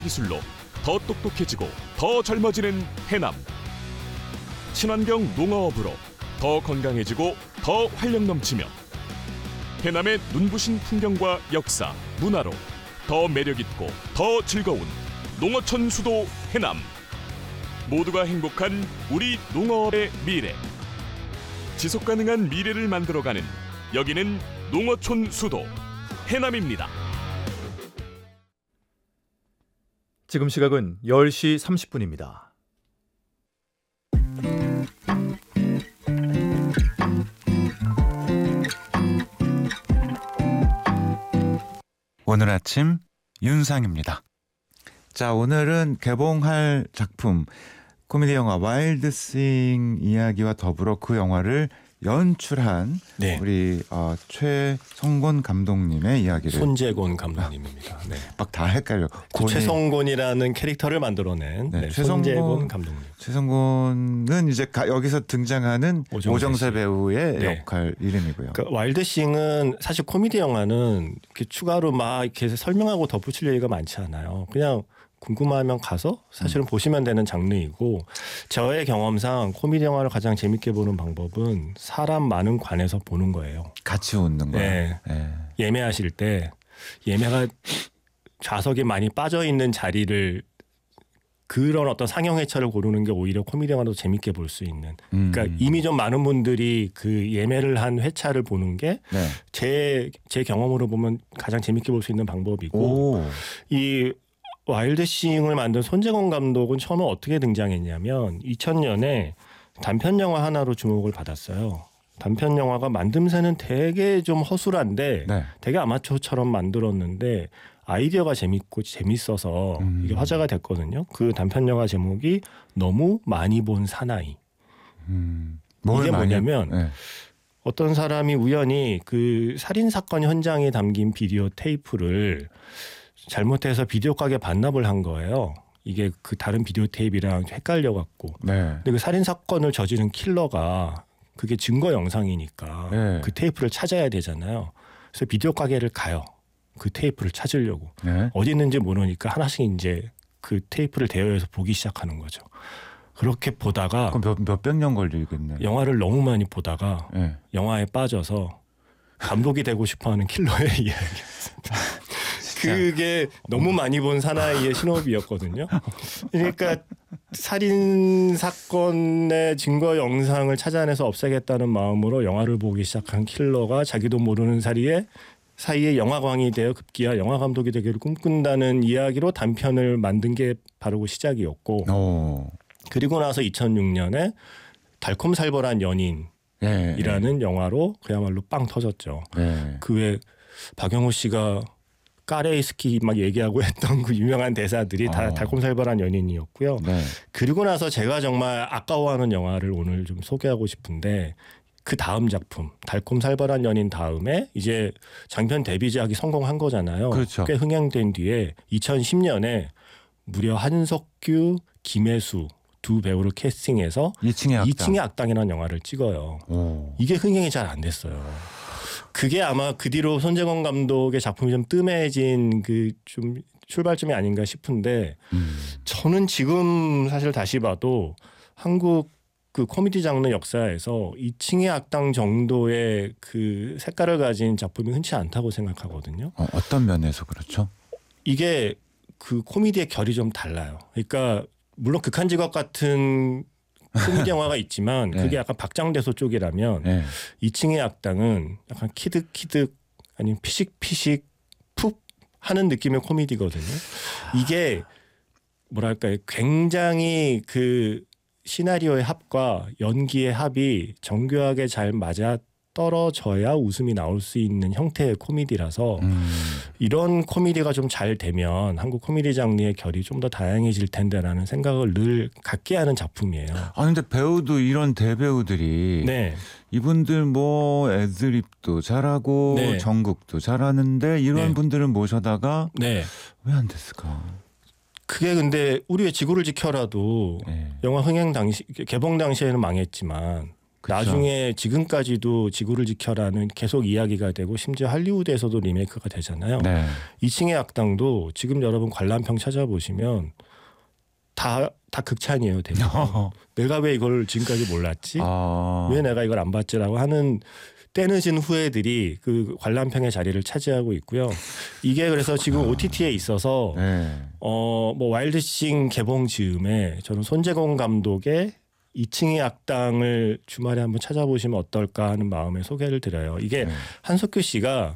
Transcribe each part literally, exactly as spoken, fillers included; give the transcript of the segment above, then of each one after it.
기술로 더 똑똑해지고 더 젊어지는 해남. 친환경 농어업으로 더 건강해지고 더 활력 넘치며 해남의 눈부신 풍경과 역사, 문화로 더 매력있고 더 즐거운 농어촌 수도 해남. 모두가 행복한 우리 농어업의 미래. 지속가능한 미래를 만들어가는 여기는 농어촌 수도 해남입니다. 지금 시각은 열 시 삼십 분입니다. 오늘 아침 윤상입니다. 자, 오늘은 개봉할 작품 코미디 영화 와일드싱 이야기와 더불어 그 영화를 연출한 네. 우리 어, 최성곤 감독님의 이야기를 손재곤 감독님입니다. 네. 막 다 헷갈려. 그 최성곤이라는 캐릭터를 만들어낸 네, 네, 최성곤, 손재곤 감독님. 최성곤은 이제 가, 여기서 등장하는 오정세, 오정세 배우의 네. 역할 이름이고요. 그 와일드싱은 사실 코미디 영화는 이렇게 추가로 막 이렇게 설명하고 덧붙일 얘기가 많지 않아요. 그냥 궁금하면 가서 사실은 음. 보시면 되는 장르이고, 저의 경험상 코미디 영화를 가장 재밌게 보는 방법은 사람 많은 관에서 보는 거예요. 같이 웃는 거예요. 네. 네. 예매하실 때 예매가 좌석에 많이 빠져 있는 자리를, 그런 어떤 상영 회차를 고르는 게 오히려 코미디 영화도 재밌게 볼 수 있는. 음. 그러니까 이미 좀 많은 분들이 그 예매를 한 회차를 보는 게 제 제 네. 경험으로 보면 가장 재밌게 볼 수 있는 방법이고, 오. 이 와일드싱을 만든 손재곤 감독은 처음에 어떻게 등장했냐면 이천 년에 단편 영화 하나로 주목을 받았어요. 단편 영화가 만듦새는 되게 좀 허술한데 네. 되게 아마추어처럼 만들었는데 아이디어가 재밌고 재밌어서 음. 이게 화제가 됐거든요. 그 단편 영화 제목이 너무 많이 본 사나이. 음. 이게 뭐냐면 네. 어떤 사람이 우연히 그 살인 사건 현장에 담긴 비디오 테이프를 잘못해서 비디오 가게에 반납을 한 거예요. 이게 그 다른 비디오 테이프랑 헷갈려 갖고. 네. 근데 그 살인 사건을 저지른 킬러가 그게 증거 영상이니까 네. 그 테이프를 찾아야 되잖아요. 그래서 비디오 가게를 가요. 그 테이프를 찾으려고. 네. 어디 있는지 모르니까 하나씩 이제 그 테이프를 대여해서 보기 시작하는 거죠. 그렇게 보다가 그럼 몇, 몇백 년 걸리겠네요. 영화를 너무 많이 보다가 네. 영화에 빠져서 감독이 되고 싶어하는 킬러의 이야기였습니다. 그게 너무 많이 본 사나이의 신호비였거든요. 그러니까 살인 사건의 증거 영상을 찾아내서 없애겠다는 마음으로 영화를 보기 시작한 킬러가 자기도 모르는 사이에 사이에 영화광이 되어 급기야 영화 감독이 되기를 꿈꾼다는 이야기로 단편을 만든 게 바로 그 시작이었고, 오. 그리고 나서 이천육 년에 달콤살벌한 연인이라는 네, 네. 영화로 그야말로 빵 터졌죠. 네. 그 외 박영호 씨가 까레이스키 막 얘기하고 했던 그 유명한 대사들이 다 어. 달콤살벌한 연인이었고요. 네. 그리고 나서 제가 정말 아까워하는 영화를 오늘 좀 소개하고 싶은데, 그 다음 작품 달콤살벌한 연인 다음에 이제 장편 데뷔작이 성공한 거잖아요. 그렇죠. 꽤 흥행된 뒤에 이천십 년에 무려 한석규, 김혜수 두 배우를 캐스팅해서 이층의 악당. 이층의 악당이라는 영화를 찍어요. 오. 이게 흥행이 잘 안 됐어요. 그게 아마 그 뒤로 손재곤 감독의 작품이 좀 뜸해진 그 좀 출발점이 아닌가 싶은데, 음. 저는 지금 사실 다시 봐도 한국 그 코미디 장르 역사에서 이층의 악당 정도의 그 색깔을 가진 작품이 흔치 않다고 생각하거든요. 어, 어떤 면에서 그렇죠? 이게 그 코미디의 결이 좀 달라요. 그러니까 물론 극한직업 같은 코미디 영화가 있지만 네. 그게 약간 박장대소 쪽이라면 네. 이층의 악당은 약간 키득키득 아니면 피식피식 푹 하는 느낌의 코미디거든요. 이게 뭐랄까요, 굉장히 그 시나리오의 합과 연기의 합이 정교하게 잘 맞아 떨어져야 웃음이 나올 수 있는 형태의 코미디라서 음. 이런 코미디가 좀 잘 되면 한국 코미디 장르의 결이 좀 더 다양해질 텐데라는 생각을 늘 갖게 하는 작품이에요. 아 근데 배우도 이런 대배우들이 네. 이분들 뭐 애드립도 잘하고 네. 정국도 잘하는데 이런 네. 분들은 모셔다가 네. 왜 안 됐을까? 그게 근데 우리의 지구를 지켜라도 네. 영화 흥행 당시 개봉 당시에는 망했지만 나중에 지금까지도 지구를 지켜라는 계속 이야기가 되고 심지어 할리우드에서도 리메이크가 되잖아요. 네. 이 층의 악당도 지금 여러분 관람평 찾아보시면 다, 다 극찬이에요. 대부분. 내가 왜 이걸 지금까지 몰랐지? 아. 왜 내가 이걸 안 봤지라고 하는 때늦은 후회들이 그 관람평의 자리를 차지하고 있고요. 이게 그래서 지금 오티티에 있어서 네. 어, 뭐 와일드싱 개봉 즈음에 저는 손재공 감독의 이 층의 악당을 주말에 한번 찾아보시면 어떨까 하는 마음에 소개를 드려요. 이게 네. 한석규 씨가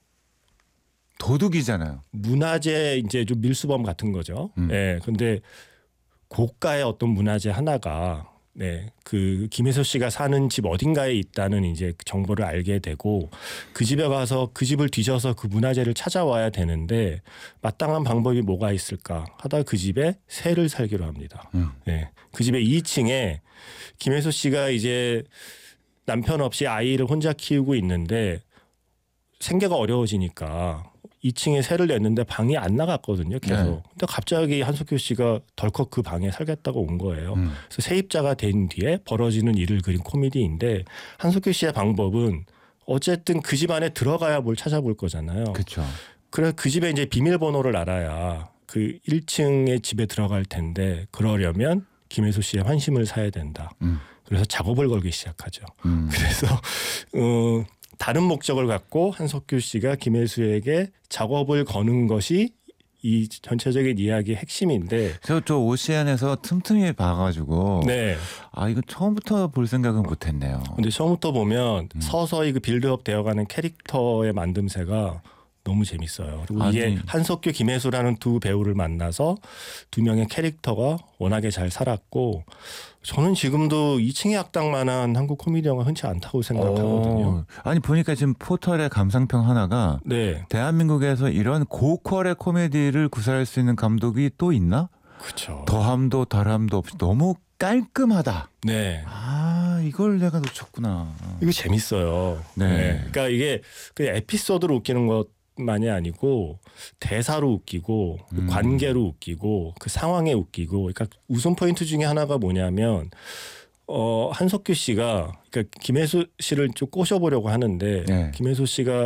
도둑이잖아요. 문화재 이제 좀 밀수범 같은 거죠. 음. 네, 근데 고가의 어떤 문화재 하나가 네, 그 김혜수 씨가 사는 집 어딘가에 있다는 이제 정보를 알게 되고 그 집에 가서 그 집을 뒤져서 그 문화재를 찾아와야 되는데 마땅한 방법이 뭐가 있을까 하다가 그 집에 새를 살기로 합니다. 음. 네, 그 집의 이 층에 김혜수 씨가 이제 남편 없이 아이를 혼자 키우고 있는데 생계가 어려워지니까 이 층에 새를 냈는데 방이 안 나갔거든요. 계속. 네. 근데 갑자기 한석규 씨가 덜컥 그 방에 살겠다고 온 거예요. 음. 그래서 세입자가 된 뒤에 벌어지는 일을 그린 코미디인데 한석규 씨의 방법은 어쨌든 그 집 안에 들어가야 뭘 찾아볼 거잖아요. 그렇죠. 그래 그 집에 이제 비밀번호를 알아야 그 일 층의 집에 들어갈 텐데 그러려면 김혜수 씨의 환심을 사야 된다. 음. 그래서 작업을 걸기 시작하죠. 음. 그래서 어, 다른 목적을 갖고 한석규 씨가 김혜수에게 작업을 거는 것이 이 전체적인 이야기의 핵심인데. 저, 저 오시안에서 틈틈이 봐가지고 네. 아 이거 처음부터 볼 생각은 못했네요. 근데 처음부터 보면 음. 서서히 그 빌드업 되어가는 캐릭터의 만듦새가 너무 재밌어요. 그리고 아니. 이게 한석규, 김혜수라는 두 배우를 만나서 두 명의 캐릭터가 워낙에 잘 살았고 저는 지금도 이 층의 악당만한 한국 코미디 영화 흔치 않다고 생각하거든요. 어, 아니 보니까 지금 포털의 감상평 하나가 네, 대한민국에서 이런 고퀄의 코미디를 구사할 수 있는 감독이 또 있나? 그렇죠. 더함도 덜함도 없이 너무 깔끔하다. 네. 아 이걸 내가 놓쳤구나. 이거 재밌어요. 네. 네. 그러니까 이게 그 에피소드로 웃기는 것만이 아니고 대사로 웃기고 그 음. 관계로 웃기고 그 상황에 웃기고 그러니까 웃음 포인트 중에 하나가 뭐냐면 어 한석규 씨가 그러니까 김혜수 씨를 좀 꼬셔보려고 하는데 네. 김혜수 씨가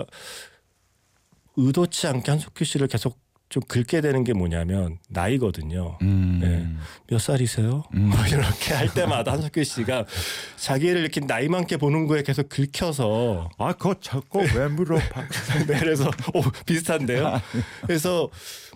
의도치 않게 한석규 씨를 계속 좀 긁게 되는 게 뭐냐면 나이거든요. 음. 네. 몇 살이세요? 음. 뭐 이렇게 할 때마다 한석규 씨가 자기를 이렇게 나이 많게 보는 거에 계속 긁혀서 아 그거 자꾸 왜 물어봐? 네, 그래서 오, 비슷한데요. 그래서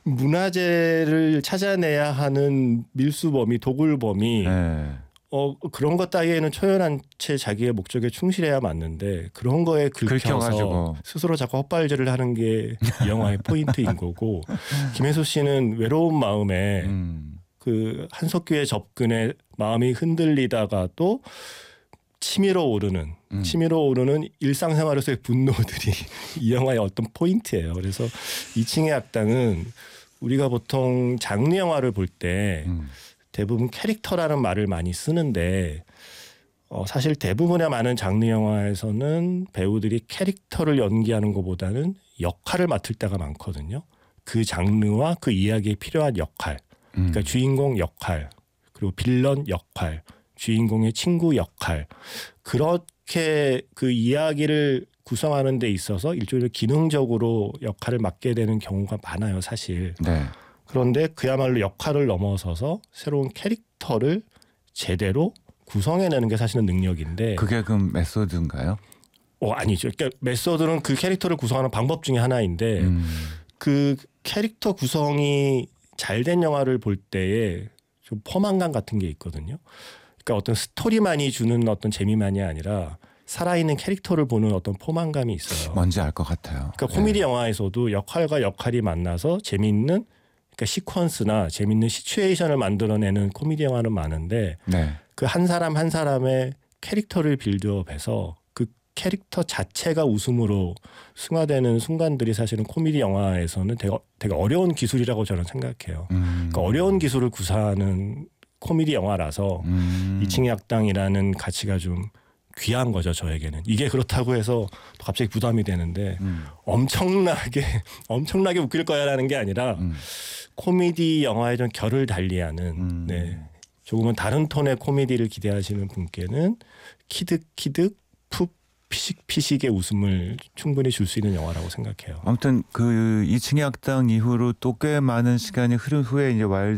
문화재를 찾아내야 하는 밀수범이 도굴범이 네. 어 그런 것 따위에는 초연한 채 자기의 목적에 충실해야 맞는데 그런 거에 긁혀서 긁혀가지고. 스스로 자꾸 헛발질을 하는 게 이 영화의 포인트인 거고 김혜수 씨는 외로운 마음에 음. 그 한석규의 접근에 마음이 흔들리다가 또 치밀어 오르는 음. 치밀어 오르는 일상생활에서의 분노들이 이 영화의 어떤 포인트예요. 그래서 이 층의 악당은 우리가 보통 장르 영화를 볼 때 음. 대부분 캐릭터라는 말을 많이 쓰는데 어, 사실 대부분의 많은 장르 영화에서는 배우들이 캐릭터를 연기하는 것보다는 역할을 맡을 때가 많거든요. 그 장르와 그 이야기에 필요한 역할. 그러니까 음. 주인공 역할, 그리고 빌런 역할, 주인공의 친구 역할. 그렇게 그 이야기를 구성하는 데 있어서 일종의 기능적으로 역할을 맡게 되는 경우가 많아요, 사실. 네. 그런데 그야말로 역할을 넘어서서 새로운 캐릭터를 제대로 구성해내는 게 사실은 능력인데. 그게 그럼 메소드인가요? 어, 아니죠. 그러니까 메소드는 그 캐릭터를 구성하는 방법 중에 하나인데 음. 그 캐릭터 구성이 잘된 영화를 볼 때에 좀 포만감 같은 게 있거든요. 그러니까 어떤 스토리만이 주는 어떤 재미만이 아니라 살아있는 캐릭터를 보는 어떤 포만감이 있어요. 뭔지 알 것 같아요. 그러니까 코미디 영화에서도 역할과 역할이 만나서 재미있는 그러니까 시퀀스나 재미있는 시츄에이션을 만들어내는 코미디 영화는 많은데 네. 그 한 사람 한 사람의 캐릭터를 빌드업해서 그 캐릭터 자체가 웃음으로 승화되는 순간들이 사실은 코미디 영화에서는 되게, 되게 어려운 기술이라고 저는 생각해요. 음. 그러니까 어려운 기술을 구사하는 코미디 영화라서 음. 이 층의 악당이라는 가치가 좀 귀한 거죠, 저에게는. 이게 그렇다고 해서 갑자기 부담이 되는데 음. 엄청나게 엄청나게 웃길 거야라는 게 아니라 음. 코미디 영화의 좀 결을 달리하는 음. 네. 조금은 다른 톤의 코미디를 기대하시는 분께는 키득키득 푹 피식피식의 웃음을 충분히 줄 수 있는 영화라고 생각해요. 아무튼 그 이 층의 악당 이후로 또 꽤 많은 시간이 흐른 후에 이제 와일드